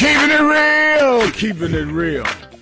Keeping it real, keeping it real.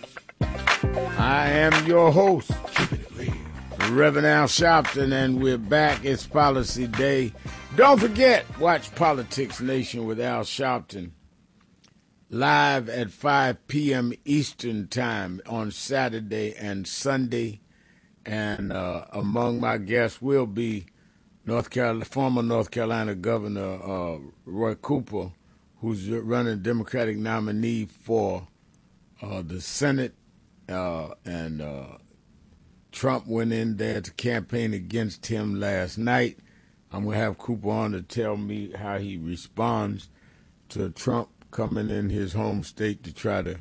I am your host, Reverend Al Sharpton, and we're back. It's Policy Day. Don't forget, watch Politics Nation with Al Sharpton live at 5 p.m. Eastern Time on Saturday and Sunday. And among my guests will be former North Carolina Governor Roy Cooper, who's running Democratic nominee for the Senate, and Trump went in there to campaign against him last night. I'm going to have Cooper on to tell me how he responds to Trump coming in his home state to try to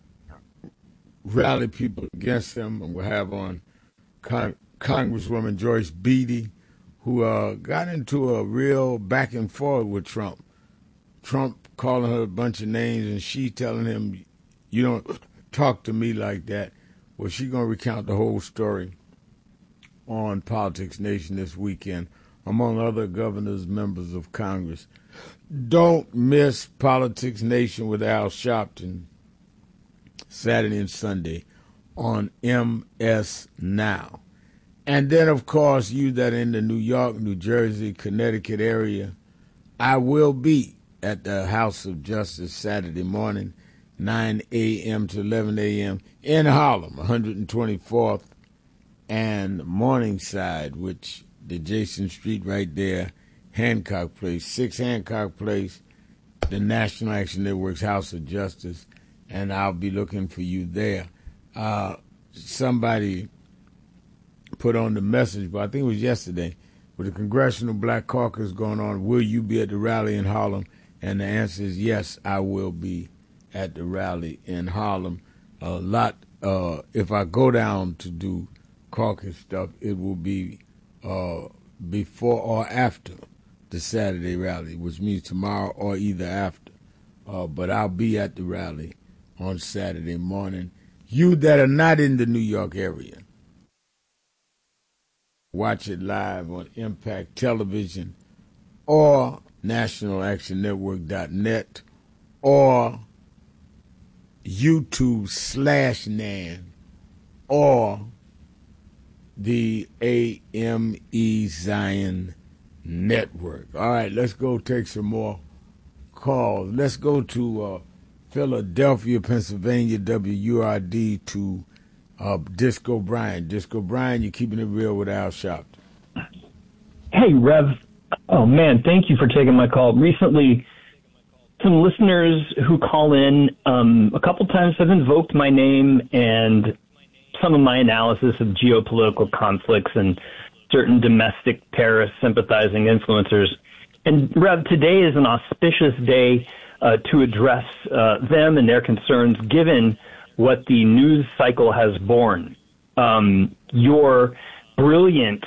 rally people against him. And we'll have on Congresswoman Joyce Beatty, who got into a real back and forth with Trump. Trump calling her a bunch of names, and she telling him, "You don't talk to me like that." Well, she's going to recount the whole story on Politics Nation this weekend, among other governors, members of Congress. Don't miss Politics Nation with Al Sharpton, Saturday and Sunday on MS Now. And then, of course, you that are in the New York, New Jersey, Connecticut area, I will be at the House of Justice Saturday morning, 9 a.m. to 11 a.m. in Harlem, 124th and Morningside, which the Jason Street right there, Hancock Place, 6 Hancock Place, the National Action Network's House of Justice, and I'll be looking for you there. Somebody put on the message, but I think it was yesterday, with the Congressional Black Caucus going on, will you be at the rally in Harlem? And the answer is yes, I will be at the rally in Harlem. If I go down to do caucus stuff, it will be before or after the Saturday rally, which means tomorrow or either after. But I'll be at the rally on Saturday morning. You that are not in the New York area, watch it live on Impact Television or NationalActionNetwork.net or YouTube/NAN or the AME Zion Network. All right, let's go take some more calls. Let's go to Philadelphia, Pennsylvania, WURD, to Disco Brian. Disco Brian, you're keeping it real with Al Sharpton. Hey, Rev. Oh, man, thank you for taking my call. Recently, some listeners who call in a couple times have invoked my name and some of my analysis of geopolitical conflicts and certain domestic terrorist sympathizing influencers. And, Rev, today is an auspicious day to address them and their concerns, given what the news cycle has borne. Your brilliant,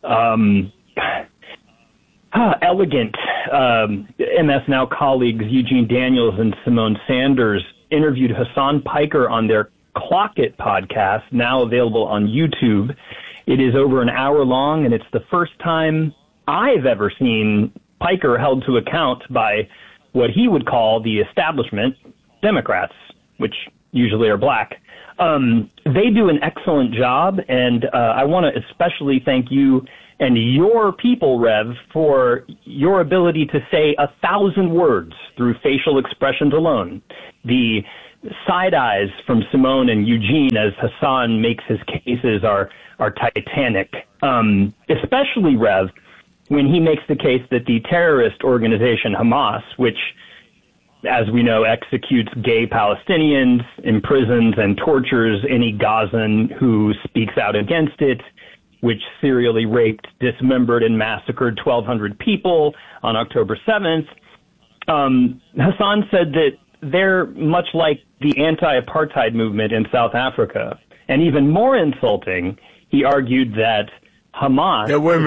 elegant MS Now colleagues Eugene Daniels and Simone Sanders interviewed Hassan Piker on their Clock It podcast, now available on YouTube. It is over an hour long, and it's the first time I've ever seen Piker held to account by what he would call the establishment, Democrats, which usually are black. They do an excellent job, and I want to especially thank you and your people, Rev, for your ability to say 1,000 words through facial expressions alone. The side eyes from Simone and Eugene as Hassan makes his cases are titanic, especially, Rev, when he makes the case that the terrorist organization Hamas, which, as we know, executes gay Palestinians, imprisons and tortures any Gazan who speaks out against it, which serially raped, dismembered, and massacred 1,200 people on October 7th. Hassan said that they're much like the anti-apartheid movement in South Africa. And even more insulting, he argued that Hamas... Yeah, wait a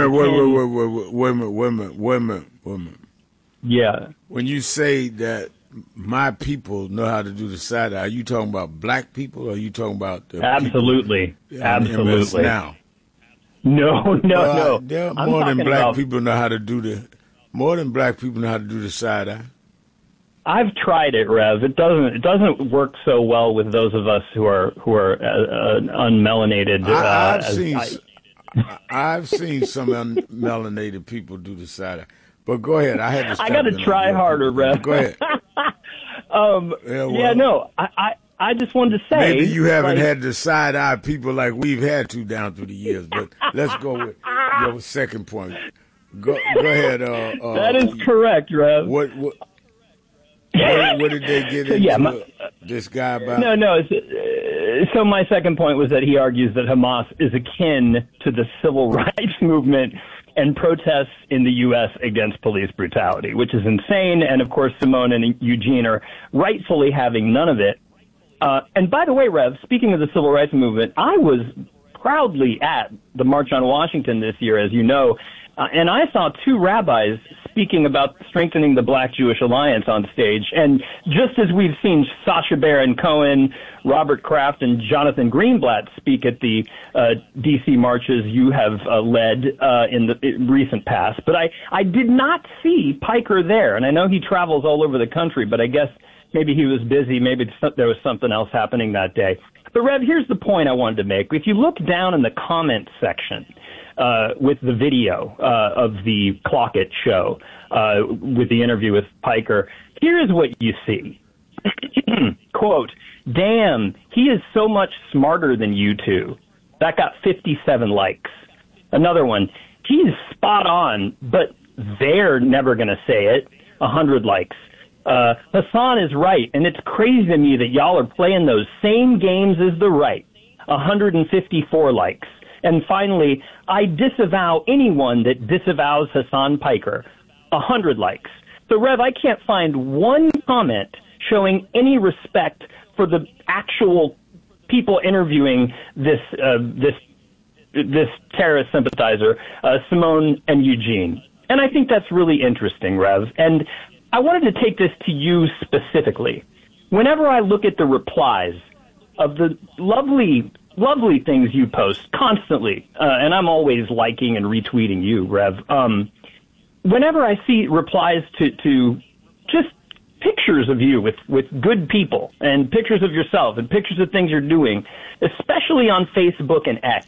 minute. Yeah. When you say that my people know how to do the side eye, are you talking about black people, or are you talking about the Absolutely. People Absolutely. now? No. There are more than black people know how to do the side eye. I've tried it, Rev. It doesn't work so well with those of us who are unmelanated. I've seen some unmelanated people do the side eye. But go ahead. I had to. I got to try harder, Rev. Go ahead. I just wanted to say. Maybe you haven't had the side eye people like we've had to down through the years. But let's go with your second point. Go ahead. That is correct, Rev. What did they get into this guy about? No. So my second point was that he argues that Hamas is akin to the civil rights movement and protests in the U.S. against police brutality, which is insane. And, of course, Simone and Eugene are rightfully having none of it. And by the way, Rev, speaking of the civil rights movement, I was proudly at the March on Washington this year, as you know, and I saw two rabbis speaking about strengthening the Black-Jewish alliance on stage. And just as we've seen Sacha Baron Cohen, Robert Kraft, and Jonathan Greenblatt speak at the D.C. marches you have led in the recent past, but I did not see Piker there. And I know he travels all over the country, but I guess maybe he was busy. Maybe there was something else happening that day. But, Rev, here's the point I wanted to make. If you look down in the comments section, with the video of the Clockett show, with the interview with Piker, here's what you see. Quote, "Damn, he is so much smarter than you two." That got 57 likes. Another one, "He's spot on, but they're never going to say it." 100 likes. "Hassan is right, and it's crazy to me that y'all are playing those same games as the right." 154 likes. And finally, "I disavow anyone that disavows Hassan Piker." 100 likes. So, Rev, I can't find one comment showing any respect for the actual people interviewing this terrorist sympathizer, Simone and Eugene. And I think that's really interesting, Rev. And I wanted to take this to you specifically. Whenever I look at the replies of the lovely things you post constantly, and I'm always liking and retweeting you, Rev. Whenever I see replies to just pictures of you with good people and pictures of yourself and pictures of things you're doing, especially on Facebook and X,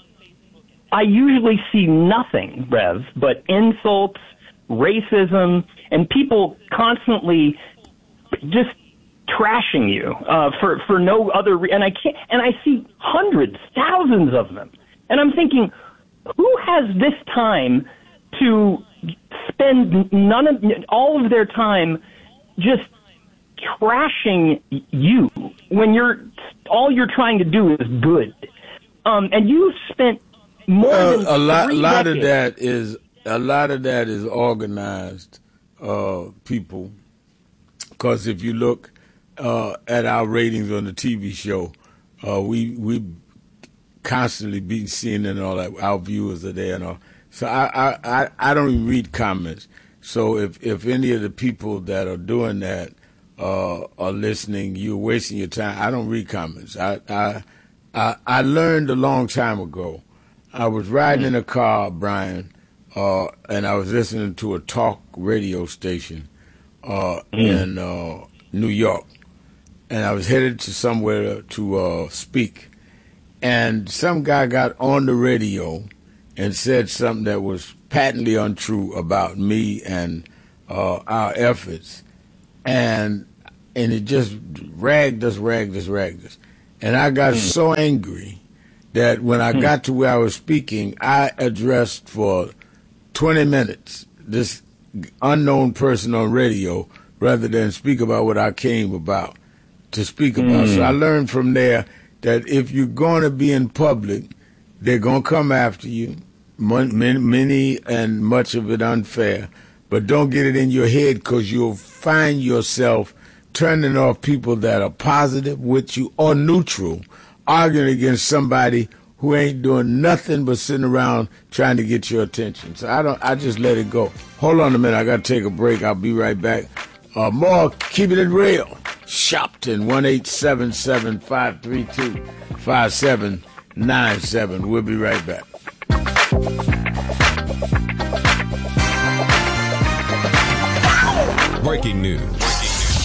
I usually see nothing, Rev, but insults, racism, and people constantly just trashing you for no other and I see hundreds, thousands of them, and I'm thinking, who has this time to spend all of their time just trashing you when all you're trying to do is good, and you spent more than a lot decades. A lot of that is organized people, because if you look at our ratings on the TV show, we constantly be seeing and all that. Our viewers are there and all. So I don't even read comments. So if any of the people that are doing that are listening, you're wasting your time. I don't read comments. I learned a long time ago. I was riding in a car, Brian, and I was listening to a talk radio station in New York. And I was headed to somewhere to speak. And some guy got on the radio and said something that was patently untrue about me and our efforts. And it just ragged us. And I got so angry that when I got to where I was speaking, I addressed for 20 minutes this unknown person on radio rather than speak about what I came to speak about. So I learned from there that if you're going to be in public, they're going to come after you, many and much of it unfair, but don't get it in your head, because you'll find yourself turning off people that are positive with you or neutral, arguing against somebody who ain't doing nothing but sitting around trying to get your attention. So I just let it go. Hold on a minute. I got to take a break. I'll be right back. More Keeping It Real. Shopton, 1-877-532-5797. We'll be right back. Breaking news.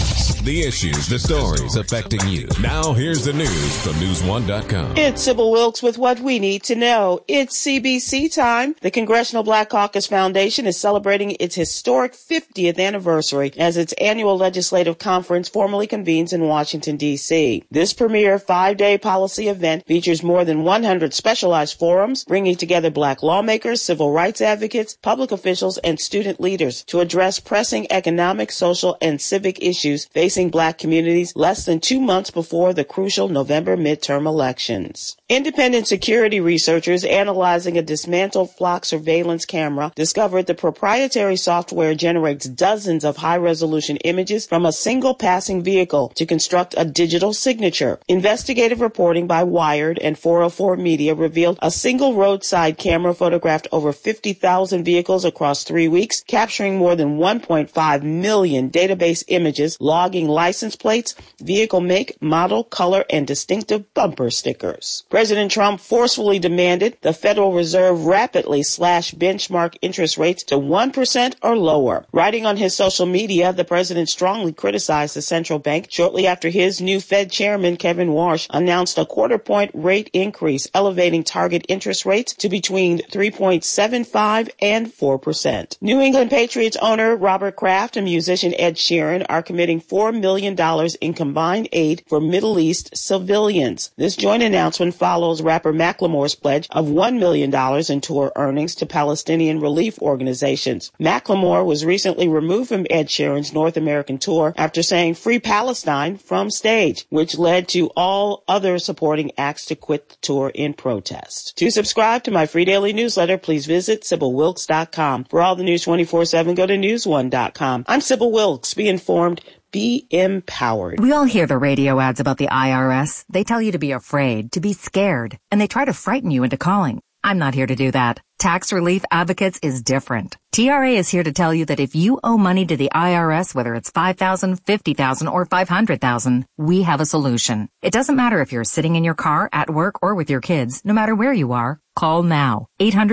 The issues, the stories affecting you. Now here's the news from News1.com. It's Sybil Wilkes with what we need to know. It's CBC time. The Congressional Black Caucus Foundation is celebrating its historic 50th anniversary as its annual legislative conference formally convenes in Washington, D.C. This premier 5-day policy event features more than 100 specialized forums, bringing together black lawmakers, civil rights advocates, public officials, and student leaders to address pressing economic, social, and civic issues facing black communities less than 2 months before the crucial November midterm elections. Independent security researchers analyzing a dismantled flock surveillance camera discovered the proprietary software generates dozens of high-resolution images from a single passing vehicle to construct a digital signature. Investigative reporting by Wired and 404 Media revealed a single roadside camera photographed over 50,000 vehicles across 3 weeks, capturing more than 1.5 million database images, logging license plates, vehicle make, model, color, and distinctive bumper stickers. President Trump forcefully demanded the Federal Reserve rapidly slash benchmark interest rates to 1% or lower. Writing on his social media, the president strongly criticized the central bank shortly after his new Fed chairman, Kevin Warsh, announced a quarter-point rate increase, elevating target interest rates to between 3.75 and 4%. New England Patriots owner Robert Kraft and musician Ed Sheeran are committing $4 million in combined aid for Middle East civilians. This joint announcement follows rapper Macklemore's pledge of $1 million in tour earnings to Palestinian relief organizations. Macklemore was recently removed from Ed Sheeran's North American tour after saying "Free Palestine" from stage, which led to all other supporting acts to quit the tour in protest. To subscribe to my free daily newsletter, please visit SybilWilkes.com. For all the news 24/7, go to News1.com. I'm Sybil Wilkes. Be informed. Be empowered. We all hear the radio ads about the IRS. They tell you to be afraid, to be scared, and they try to frighten you into calling. I'm not here to do that. Tax Relief Advocates is different. TRA is here to tell you that if you owe money to the IRS, whether it's $5,000, $50,000, or $500,000, we have a solution. It doesn't matter if you're sitting in your car, at work, or with your kids. No matter where you are, call now.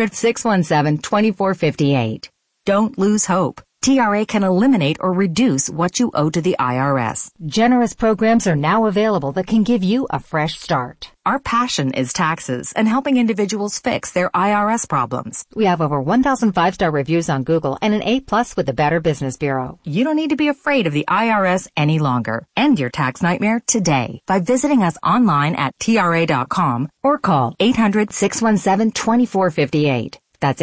800-617-2458. Don't lose hope. TRA can eliminate or reduce what you owe to the IRS. Generous programs are now available that can give you a fresh start. Our passion is taxes and helping individuals fix their IRS problems. We have over 1,000 5-star reviews on Google and an A+ with the Better Business Bureau. You don't need to be afraid of the IRS any longer. End your tax nightmare today by visiting us online at TRA.com or call 800-617-2458. That's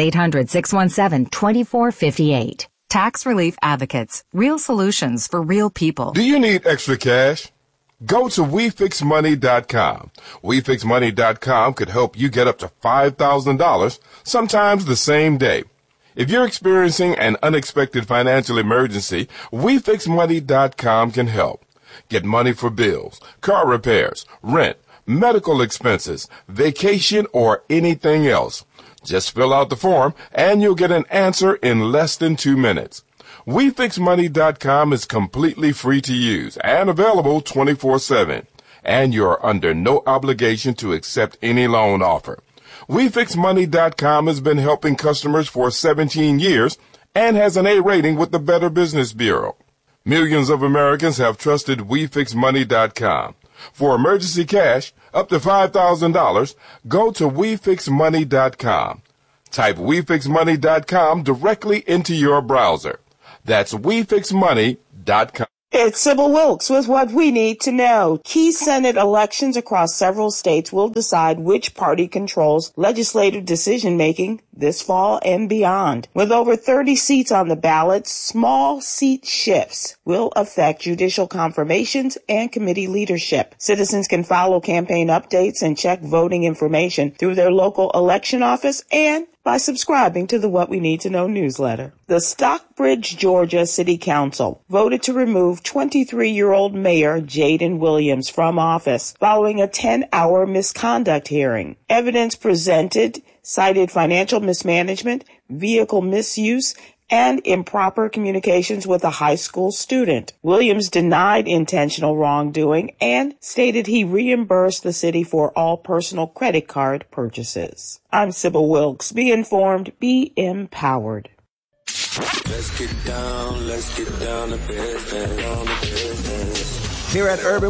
800-617-2458. Tax Relief Advocates. Real solutions for real people. Do you need extra cash? Go to WeFixMoney.com. WeFixMoney.com could help you get up to $5,000, sometimes the same day. If you're experiencing an unexpected financial emergency, WeFixMoney.com can help. Get money for bills, car repairs, rent, medical expenses, vacation, or anything else. Just fill out the form, and you'll get an answer in less than 2 minutes. WeFixMoney.com is completely free to use and available 24/7. And you're under no obligation to accept any loan offer. WeFixMoney.com has been helping customers for 17 years and has an A rating with the Better Business Bureau. Millions of Americans have trusted WeFixMoney.com. For emergency cash, up to $5,000, go to WeFixMoney.com. Type WeFixMoney.com directly into your browser. That's WeFixMoney.com. It's Sybil Wilkes with what we need to know. Key Senate elections across several states will decide which party controls legislative decision-making this fall and beyond. With over 30 seats on the ballot, small seat shifts will affect judicial confirmations and committee leadership. Citizens can follow campaign updates and check voting information through their local election office and by subscribing to the What We Need to Know newsletter. The Stockbridge, Georgia City Council voted to remove 23-year-old Mayor Jaden Williams from office following a 10-hour misconduct hearing. Evidence presented cited financial mismanagement, vehicle misuse, and improper communications with a high school student. Williams denied intentional wrongdoing and stated he reimbursed the city for all personal credit card purchases. I'm Sybil Wilkes. Be informed, be empowered. Let's get down to business. Here at Urban